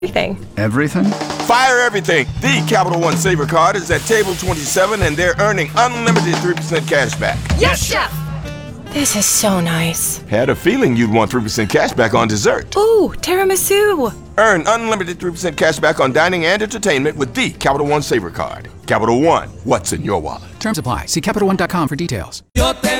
Everything. Everything? Fire everything. The Capital One Saver Card is at table 27 and they're earning unlimited 3% cash back. Yes, Chef! This is so nice. Had a feeling you'd want 3% cash back on dessert. Ooh, tiramisu. Earn unlimited 3% cash back on dining and entertainment with the Capital One Saver Card. Capital One, what's in your wallet? Terms apply. See CapitalOne.com for details. Yo te